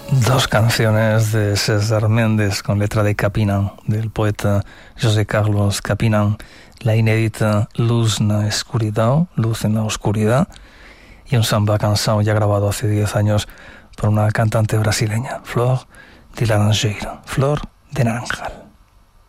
Dos canciones de César Méndez con letra de Capinán, del poeta José Carlos Capinán, la inédita Luz na Escuridão, Luz en la Oscuridad, y un samba canção ya grabado hace 10 años por una cantante brasileña, Flor de Laranjeira, Flor de Naranjal.